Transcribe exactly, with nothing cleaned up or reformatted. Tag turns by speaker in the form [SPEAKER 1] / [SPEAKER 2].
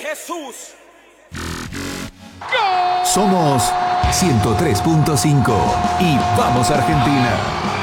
[SPEAKER 1] Jesús.
[SPEAKER 2] Somos ciento tres punto cinco y vamos Argentina.